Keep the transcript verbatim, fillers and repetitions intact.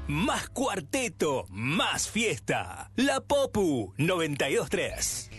más cuarteto, más fiesta. La Popu noventa y dos tres.